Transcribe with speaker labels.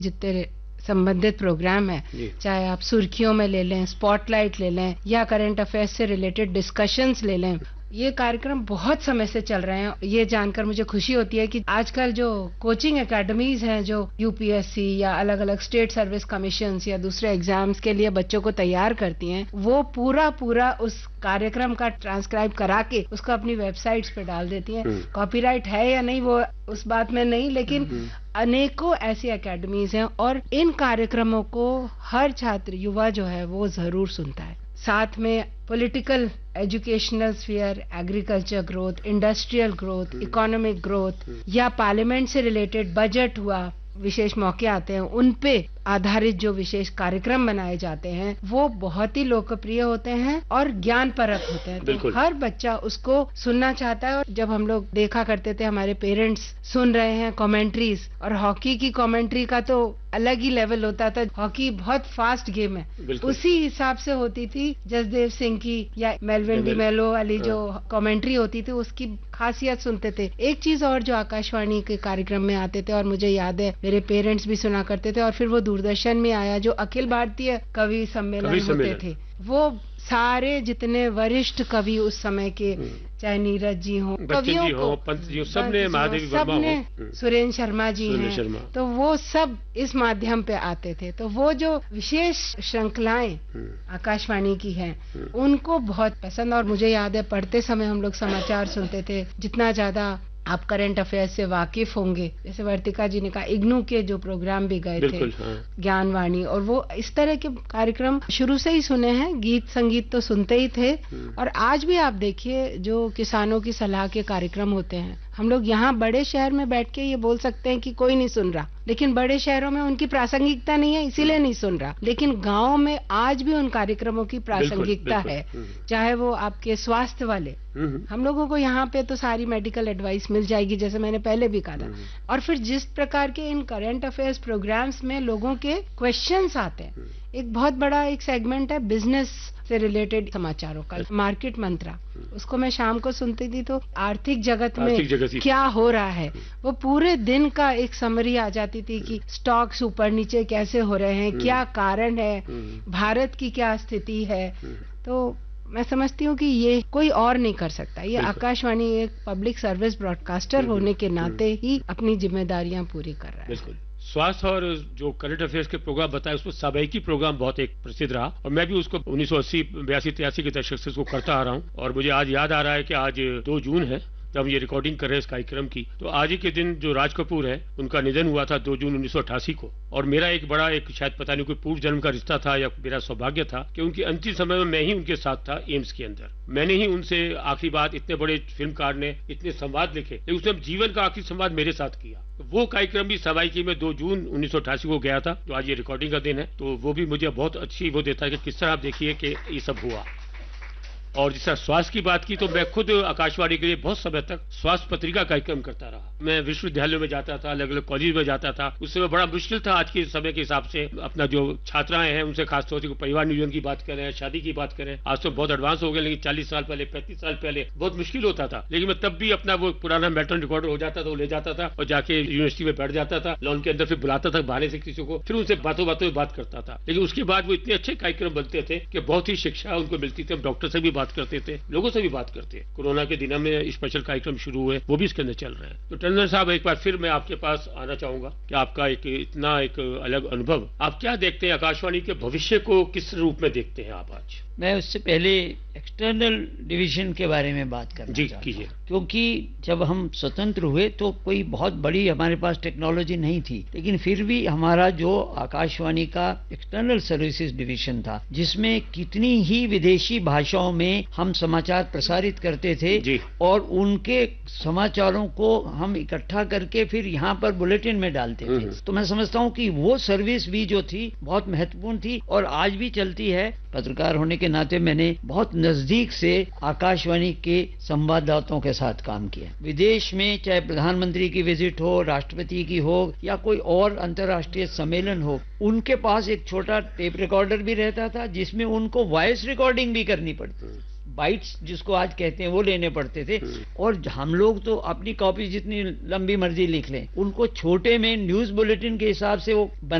Speaker 1: जितने संबंधित प्रोग्राम है, चाहे आप सुर्खियों में ले लें, स्पॉटलाइट ले लें या करंट अफेयर्स से रिलेटेड डिस्कशंस ले लें, ये कार्यक्रम बहुत समय से चल रहे हैं। ये जानकर मुझे खुशी होती है कि आजकल जो कोचिंग एकेडमीज हैं जो यूपीएससी या अलग अलग स्टेट सर्विस कमीशंस या दूसरे एग्जाम्स के लिए बच्चों को तैयार करती हैं, वो पूरा उस कार्यक्रम का ट्रांसक्राइब करा के उसको अपनी वेबसाइट्स पे डाल देती हैं। कॉपीराइट है या नहीं वो उस बात में नहीं, लेकिन अनेकों ऐसी एकेडमीज हैं और इन कार्यक्रमों को हर छात्र युवा जो है वो जरूर सुनता है। साथ में political, educational sphere, agriculture growth, industrial growth, economic growth या पार्लियामेंट से रिलेटेड बजट हुआ, विशेष मौके आते हैं, उन पे आधारित जो विशेष कार्यक्रम बनाए जाते हैं वो बहुत ही लोकप्रिय होते हैं और ज्ञानपरक होते हैं। तो हर बच्चा उसको सुनना चाहता है। और जब हम लोग देखा करते थे हमारे पेरेंट्स सुन रहे हैं कमेंट्रीज, और हॉकी की कमेंट्री का तो अलग ही लेवल होता था। हॉकी बहुत फास्ट गेम है, उसी हिसाब से होती थी जसदेव सिंह की या मेलविन डी मेलो वाली जो कमेंट्री होती थी, उसकी खासियत सुनते थे। एक चीज और जो आकाशवाणी के कार्यक्रम में आते थे और मुझे याद है मेरे पेरेंट्स भी सुना करते थे, और फिर वो दूरदर्शन में आया जो अखिल भारतीय कवि सम्मेलन होते थे, वो सारे जितने वरिष्ठ कवि उस समय के, चाहे नीरज जी हो, कवियों को, पंत जी हो, सबने, महादेवी वर्मा हो, सुरेंद्र शर्मा जी हैं, तो वो सब इस माध्यम पे आते थे। तो वो जो विशेष श्रृंखलाएं आकाशवाणी की हैं उनको बहुत पसंद। और मुझे याद है पढ़ते समय हम लोग समाचार सुनते थे। जितना ज्यादा आप करंट अफेयर्स से वाकिफ होंगे, जैसे वर्तिका जी ने कहा, इग्नू के जो प्रोग्राम भी गए थे, ज्ञानवाणी, और वो इस तरह के कार्यक्रम शुरू से ही सुने हैं। गीत संगीत तो सुनते ही थे। और आज भी आप देखिए जो किसानों की सलाह के कार्यक्रम होते हैं, हम लोग यहाँ बड़े शहर में बैठ के ये बोल सकते हैं कि कोई नहीं सुन रहा, लेकिन बड़े शहरों में उनकी प्रासंगिकता नहीं है इसीलिए नहीं सुन रहा, लेकिन गाँव में आज भी उन कार्यक्रमों की प्रासंगिकता है। चाहे वो आपके स्वास्थ्य वाले, हम लोगों को यहाँ पे तो सारी मेडिकल एडवाइस मिल जाएगी, जैसे मैंने पहले भी कहा था। और फिर जिस प्रकार के इन करंट अफेयर्स प्रोग्राम्स में लोगों के क्वेश्चंस आते हैं, एक बहुत बड़ा एक सेगमेंट है बिजनेस से रिलेटेड समाचारों का, मार्केट मंत्रा, उसको मैं शाम को सुनती थी। तो आर्थिक जगत में क्या हो रहा है वो पूरे दिन का एक समरी आ जाती थी कि स्टॉक्स ऊपर नीचे कैसे हो रहे हैं, क्या कारण है, भारत की क्या स्थिति है। तो मैं समझती हूँ कि ये कोई और नहीं कर सकता। ये आकाशवाणी एक पब्लिक सर्विस ब्रॉडकास्टर होने के नाते ही अपनी जिम्मेदारियां पूरी कर रहा है।
Speaker 2: स्वास्थ्य और जो करंट अफेयर्स के प्रोग्राम बताए, उसमें साबैकी प्रोग्राम बहुत एक प्रसिद्ध रहा, और मैं भी उसको 1980, 82, 83 के दशक से उसको करता आ रहा हूँ। और मुझे आज याद आ रहा है कि आज 2 जून है जब ये रिकॉर्डिंग कर रहे हैं इस कार्यक्रम की। तो आज ही के दिन जो राज कपूर है उनका निधन हुआ था 2 जून 1988 को। और मेरा एक बड़ा एक शायद पता नहीं कोई पूर्व जन्म का रिश्ता था या मेरा सौभाग्य था कि उनकी अंतिम समय में मैं ही उनके साथ था एम्स के अंदर। मैंने ही उनसे आखिरी बात, इतने बड़े फिल्मकार ने इतने संवाद लिखे, लेकिन उसने जीवन का आखिरी संवाद मेरे साथ किया। तो वो कार्यक्रम भी सबाइकी में 2 जून 1988 को गया था, जो आज ये रिकॉर्डिंग का दिन है। तो वो भी मुझे बहुत अच्छी वो देता है कि किस तरह आप देखिए कि ये सब हुआ। और जिस तरह स्वास्थ्य की बात की, तो मैं खुद आकाशवाणी के लिए बहुत समय तक स्वास्थ्य पत्रिका कार्यक्रम करता रहा। मैं विश्वविद्यालयों में जाता था, अलग अलग कॉलेज में जाता था। उस समय बड़ा मुश्किल था आज के समय के हिसाब से। अपना जो छात्राएं हैं उनसे खासतौर से परिवार नियोजन की बात करें, शादी की बात करें, आज तो बहुत एडवांस हो गया, लेकिन 40 साल पहले, 35 साल पहले बहुत मुश्किल होता था। लेकिन मैं तब भी अपना वो पुराना मैट्रन रिकॉर्डर हो जाता था, वो ले जाता था और जाके यूनिवर्सिटी में बैठ जाता था, लॉन के अंदर फिर बुलाता था बहाने से किसी को, फिर उनसे बातों में बात करता था। लेकिन उसके बाद वो इतने अच्छे कार्यक्रम बनते थे कि बहुत ही शिक्षा उनको मिलती थी। हम डॉक्टर से भी बात करते थे, लोगों से भी बात करते हैं। कोरोना के दिनों में स्पेशल कार्यक्रम शुरू हुए, वो भी इसके अंदर चल रहे हैं। तो टंडन साहब, एक बार फिर मैं आपके पास आना चाहूंगा कि आपका इतना एक अलग अनुभव, आप क्या देखते हैं आकाशवाणी के भविष्य को, किस रूप में देखते हैं आप आज?
Speaker 3: मैं उससे पहले एक्सटर्नल डिवीजन के बारे में बात करना चाहता हूं, क्योंकि जब हम स्वतंत्र हुए तो कोई बहुत बड़ी हमारे पास टेक्नोलॉजी नहीं थी, लेकिन फिर भी हमारा जो आकाशवाणी का एक्सटर्नल सर्विसेज डिवीजन था, जिसमें कितनी ही विदेशी भाषाओं में हम समाचार प्रसारित करते थे और उनके समाचारों को हम इकट्ठा करके फिर यहाँ पर बुलेटिन में डालते थे। तो मैं समझता हूँ कि वो सर्विस भी जो थी बहुत महत्वपूर्ण थी और आज भी चलती है। पत्रकार होने के नाते मैंने बहुत नजदीक से आकाशवाणी के संवाददाताओं के साथ काम किया। विदेश में चाहे प्रधानमंत्री की विजिट हो, राष्ट्रपति की हो या कोई और अंतर्राष्ट्रीय सम्मेलन हो, उनके पास एक छोटा टेप रिकॉर्डर भी रहता था जिसमें उनको वॉइस रिकॉर्डिंग भी करनी पड़ती। बाइट्स जिसको आज कहते हैं वो लेने पड़ते थे, और हम लोग तो अपनी कॉपी जितनी लंबी मर्जी लिख लें, उनको छोटे में न्यूज बुलेटिन के हिसाब से वो